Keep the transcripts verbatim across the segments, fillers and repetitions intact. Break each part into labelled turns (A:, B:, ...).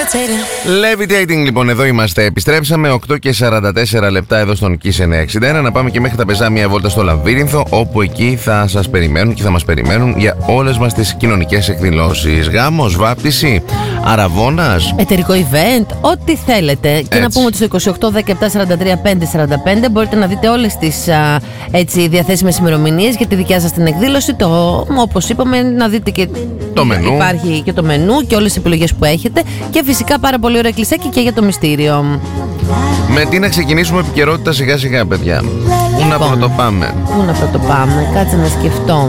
A: Levitating, λοιπόν, εδώ είμαστε. Επιστρέψαμε οκτώ και σαράντα τέσσερα λεπτά εδώ στον Kiss εννιακόσια εξήντα ένα. Να πάμε και μέχρι τα Πεζά μια βόλτα στο Λαβύρινθο, όπου εκεί θα σας περιμένουν και θα μας περιμένουν για όλες μας τις κοινωνικές εκδηλώσεις. Γάμος, βάπτιση, αραβώνας,
B: εταιρικό event, ό,τι θέλετε. Έτσι. Και να πούμε ότι στο είκοσι οκτώ δεκαεπτά σαράντα τρία πέντε σαράντα πέντε μπορείτε να δείτε όλες τις α, έτσι, διαθέσιμες ημερομηνίες για τη δικιά σας την εκδήλωση. Το, όπως είπαμε, να δείτε και
A: το μενού.
B: Υπάρχει και το μενού και όλες τις επιλογές που έχετε. Και φυσικά πάρα πολύ ωραία κλεισάκι και για το μυστήριο.
A: Με τι να ξεκινήσουμε επικαιρότητα σιγά σιγά, παιδιά? Πού λοιπόν, να πρωτοπάμε?
B: Πού να πρωτοπάμε, κάτσε να σκεφτώ.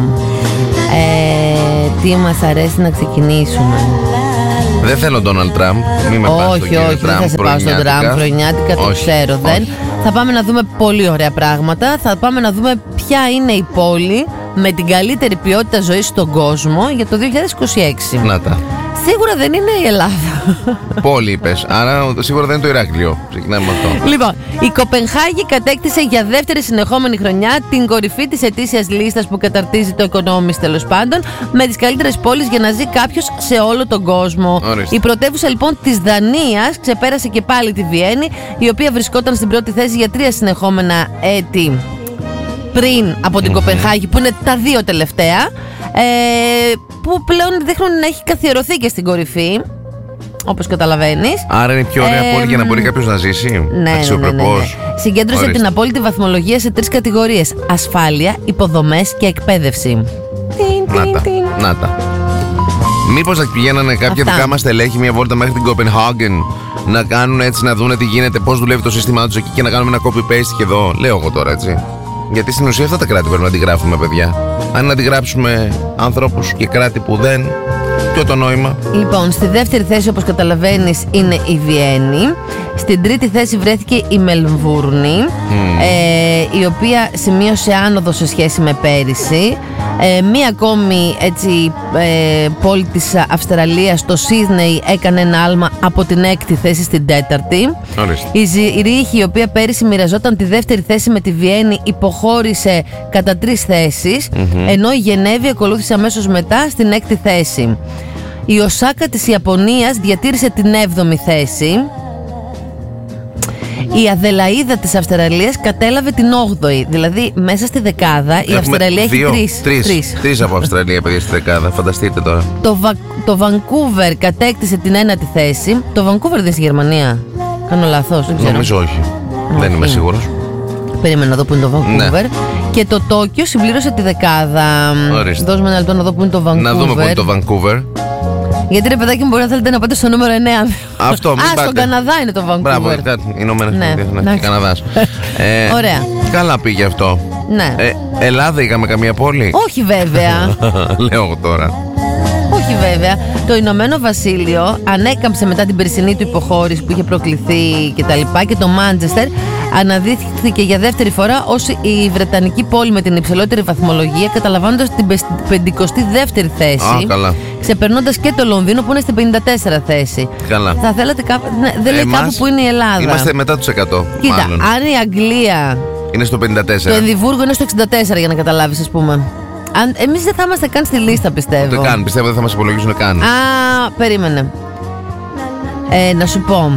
B: Ε, τι μας αρέσει να ξεκινήσουμε.
A: Δεν θέλω Donald Trump. Μην με πας
B: όχι, όχι, δεν θα σε πάω στον Trump. Χρονιάτικα, το όχι, ξέρω. Όχι. Δεν. Θα πάμε να δούμε πολύ ωραία πράγματα. Θα πάμε να δούμε ποια είναι η πόλη με την καλύτερη ποιότητα ζωής στον κόσμο για το δύο χιλιάδες είκοσι έξι.
A: Να τα.
B: Σίγουρα δεν είναι η Ελλάδα.
A: Πόλη είπες, άρα σίγουρα δεν είναι το Ηράκλειο. Ξεκινάμε με αυτό.
B: Λοιπόν, η Κοπενχάγη κατέκτησε για δεύτερη συνεχόμενη χρονιά την κορυφή της ετήσιας λίστας που καταρτίζει το Economist, τέλος πάντων, με τις καλύτερες πόλεις για να ζει κάποιος σε όλο τον κόσμο.
A: Ορίστε.
B: Η πρωτεύουσα λοιπόν της Δανίας ξεπέρασε και πάλι τη Βιέννη, η οποία βρισκόταν στην πρώτη θέση για τρία συνεχόμενα έτη πριν από την mm-hmm. Κοπενχάγη, που είναι τα δύο τελευταία, ε, που πλέον δείχνουν να έχει καθιερωθεί και στην κορυφή, όπως καταλαβαίνεις.
A: Άρα είναι η πιο ωραία ε, πόλη για να μπορεί κάποιος να ζήσει.
B: Ναι, ναι, ναι, ναι, ναι. Συγκέντρωσε Ορίστε. την απόλυτη βαθμολογία σε τρεις κατηγορίες: ασφάλεια, υποδομές και εκπαίδευση.
A: Να τα, να τα. Μήπως θα πηγαίνανε κάποια Αυτά. δικά μας στελέχη μια βόλτα μέχρι την Κοπενχάγεν να κάνουν έτσι, να δούνε τι γίνεται, πώς δουλεύει το σύστημά τους εκεί και να κάνουμε ένα copy-paste και εδώ? Λέω εγώ τώρα, έτσι. Γιατί στην ουσία αυτά τα κράτη πρέπει να αντιγράφουμε, παιδιά. Αν να αντιγράψουμε ανθρώπους και κράτη που δεν, ποιο το νόημα? Λοιπόν,
B: στη δεύτερη θέση, όπως καταλαβαίνεις, είναι η Βιέννη. Στην τρίτη θέση βρέθηκε η Μελβούρνη, mm. ε, η οποία σημείωσε άνοδο σε σχέση με πέρυσι. Ε, μία ακόμη έτσι, ε, πόλη της Αυστραλίας, το Σίδνεϊ, έκανε ένα άλμα από την έκτη θέση στην τέταρτη.
A: Ορίστε.
B: Η Ζηρίχη, η οποία πέρυσι μοιραζόταν τη δεύτερη θέση με τη Βιέννη, υποχώρησε κατά τρεις θέσεις, mm-hmm. ενώ η Γενέβη ακολούθησε αμέσως μετά στην έκτη θέση. Η Οσάκα της Ιαπωνίας διατήρησε την έβδομη θέση. Η Αδελαΐδα της Αυστραλίας κατέλαβε την όγδοη. Δηλαδή μέσα στη δεκάδα η Έχουμε Αυστραλία δύο, έχει τρεις.
A: Τρεις, τρεις. τρεις από Αυστραλία, παιδιά, στη δεκάδα. Φανταστείτε τώρα.
B: Το, Βα... το Βανκούβερ κατέκτησε την ένατη θέση. Το Βανκούβερ δεν είναι στη Γερμανία? Κάνω λάθος, δεν ξέρω.
A: Νομίζω όχι. όχι. Δεν είμαι σίγουρος.
B: Περίμενα να δω που είναι το Βανκούβερ. Ναι. Και το Τόκιο συμπλήρωσε τη δεκάδα.
A: Ορίστε.
B: Δώσουμε ένα λεπτό να δω που είναι το Βανκούβερ.
A: Να δούμε που είναι το Βανκούβερ.
B: Γιατί ρε παιδάκι μου, μπορεί να θέλετε να πάτε στο νούμερο εννέα.
A: Αυτό, μην
B: Α,
A: πάτε.
B: στον Καναδά είναι το Βανκούβερ.
A: Μπράβο, κάτι, Ηνωμένες Πολιτείες, ναι, ναι, Καναδάς. ε,
B: Ωραία.
A: Καλά πήγε αυτό.
B: Ναι.
A: Ε, Ελλάδα είχαμε καμία πόλη?
B: Όχι βέβαια.
A: Λέω εγώ τώρα.
B: Όχι βέβαια. Το Ηνωμένο Βασίλειο ανέκαμψε μετά την περσινή του υποχώρηση που είχε προκληθεί και τα λοιπά, και το Μάντσεστερ αναδείχθηκε για δεύτερη φορά ως η Βρετανική πόλη με την υψηλότερη βαθμολογία, καταλαμβάνοντας την πενηκοστή δεύτερη θέση.
A: Α, καλά.
B: Ξεπερνώντας και το Λονδίνο που είναι στην πενήντα τέσσερα θέση.
A: Καλά.
B: Θα θέλατε κάπου. Ναι, δεν λέει κάπου που είναι η Ελλάδα.
A: Είμαστε μετά τους εκατό.
B: Κοίτα,
A: μάλλον.
B: Αν η Αγγλία
A: είναι στο πενήντα τέσσερα.
B: Το Εδιμβούργο είναι στο εξήντα τέσσερα, για να καταλάβεις, ας πούμε. Εμείς δεν θα είμαστε καν στη λίστα, πιστεύω.
A: Το καν, πιστεύω δεν θα μας υπολογίσουν καν.
B: Α, περίμενε. Ε, να σου πω.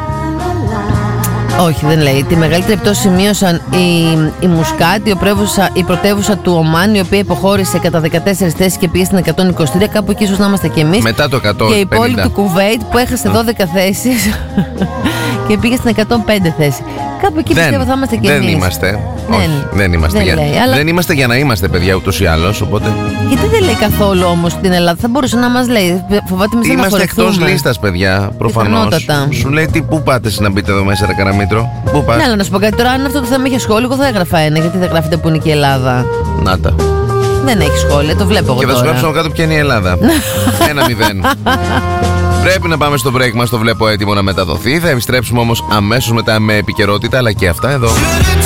B: Όχι, δεν λέει. Τη μεγαλύτερη πτώση σημείωσαν η, η Μουσκάτη, η, η πρωτεύουσα του Ομάν, η οποία υποχώρησε κατά δεκατέσσερις θέσεις και πήγε στην εκατόν είκοσι τρία. Κάπου εκεί ίσως να είμαστε κι εμείς.
A: Μετά το εκατόν πενήντα.
B: Και η πόλη του Κουβέιτ που έχασε δώδεκα θέσεις και πήγε στην εκατόν πέντε θέση. Κάπου εκεί δεν, πιστεύω θα είμαστε κι
A: δεν
B: εμείς.
A: Είμαστε.
B: Δεν,
A: Όχι, δεν είμαστε. Δεν, για, λέει, αλλά... δεν είμαστε για να είμαστε, παιδιά, ούτως ή άλλως. Οπότε...
B: Γιατί δεν λέει καθόλου όμως την Ελλάδα? Θα μπορούσε να μας λέει. Φοβάται μη
A: είμαστε εκτός λίστας, παιδιά. Προφανώς. Σου λέει τι, πού πάτε να μπείτε εδώ μέσα, ρε Καραμήτρο? Πού πας?
B: Ναι, αλλά να σου πω κάτι τώρα. Αν αυτό το θέμα είχε σχόλιο, εγώ θα έγραφα ένα. Γιατί δεν γράφετε που είναι και η Ελλάδα?
A: Να τα.
B: Δεν έχει σχόλια, το βλέπω εγώ.
A: Και θα
B: τώρα.
A: σου γράψω κάτω ποια είναι η Ελλάδα. Ένα μηδέν. Πρέπει να πάμε στο break μας, το βλέπω έτοιμο να μεταδοθεί. Θα επιστρέψουμε όμως αμέσως μετά με επικαιρότητα, αλλά και αυτά εδώ.